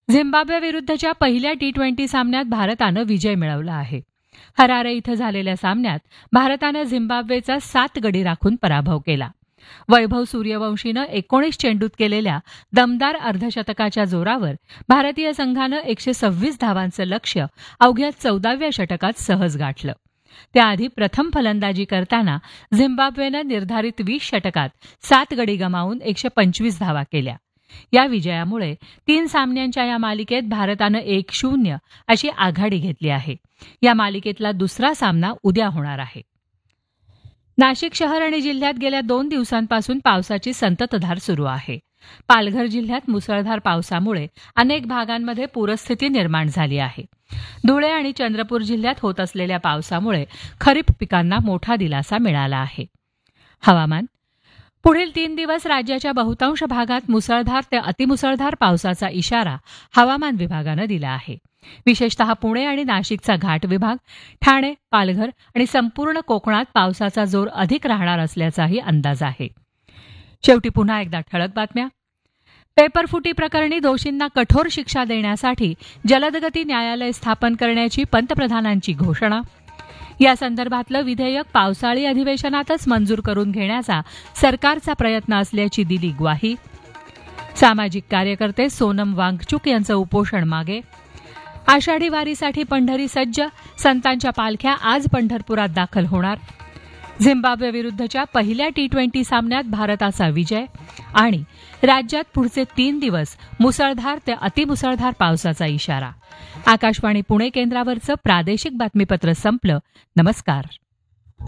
Zimbabwe विरुद्धच्या पहिल्या T20 सामन्यात भारतानं विजय मिळवला आहे. हरारे इथं झालेल्या सामन्यात भारतानं झिम्बाब्वेचा 7 गडी राखून पराभव केला. वैभव सूर्यवंशीनं 19 चेंडूत केलेल्या दमदार अर्धशतकाच्या जोरावर भारतीय संघानं 126 धावांचं लक्ष्य अवघ्या 14व्या षटकात सहज गाठलं. त्याआधी प्रथम फलंदाजी करताना झिम्बाब्वेनं निर्धारित 20 षटकात 7 गडी गमावून 125 धावा केल्या. या विजयामुळे 3 सामन्यांच्या या मालिकेत भारतानं 1-0 अशी आघाडी घेतली आहे. या मालिकेतला दुसरा सामना उद्या होणार आहे. नाशिक शहर आणि जिल्ह्यात गेल्या 2 दिवसांपासून पावसाची संततधार सुरू आहे. पालघर जिल्ह्यात मुसळधार पावसामुळे अनेक भागांमध्ये पूरस्थिती निर्माण झाली आहे. धुळे आणि चंद्रपूर जिल्ह्यात होत असलेल्या पावसामुळे खरीप पिकांना मोठा दिलासा मिळाला आहे. हवामान. पुढील 3 दिवस राज्याच्या बहुतांश भागात मुसळधार ते अतिमुसळधार पावसाचा इशारा हवामान विभागानं दिला आहे. विशेषतः पुणे आणि नाशिकचा घाट विभाग, ठाणे, पालघर आणि संपूर्ण कोकणात पावसाचा जोर अधिक राहणार असल्याचाही अंदाज आहे. शेवटी पुन्हा एकदा ठळक बातम्या. पेपरफुटी प्रकरणी दोषींना कठोर शिक्षा देण्यासाठी जलदगती न्यायालय स्थापन करण्याची पंतप्रधानांची घोषणा. या संदर्भातलं विधेयक पावसाळी अधिवेशनातच मंजूर करून घेण्याचा सरकारचा प्रयत्न असल्याची दिली ग्वाही. सामाजिक कार्यकर्ते सोनम वांगचुक यांचं उपोषण मागे. आषाढी वारीसाठी पंढरी सज्ज, संतांच्या पालख्या आज पंढरपुरात दाखल होणार. झिम्बाब्वे विरुद्धच्या पहिल्या T20 सामन्यात भारताचा विजय. आणि राज्यात पुढचे 3 दिवस मुसळधार ते अतिमुसळधार पावसाचा इशारा. आकाशवाणी पुणे केंद्रावरचं प्रादेशिक बातमीपत्र संपलं. नमस्कार.